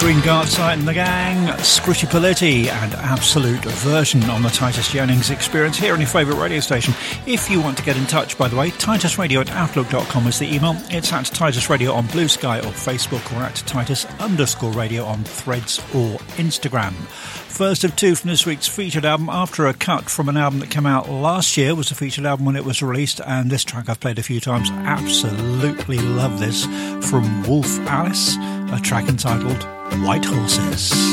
Green Gartsite and the gang, Scritchy Politti and Absolute Version on the Titus Jennings Experience here on your favourite radio station. If you want to get in touch, by the way, titusradio@outlook.com is the email. It's at Titus Radio on Blue Sky or Facebook, or at Titus_Radio on Threads or Instagram. First of two from this week's featured album, after a cut from an album that came out last year, was a featured album when it was released, and this track I've played a few times. Absolutely love this, from Wolf Alice, a track entitled White Horses.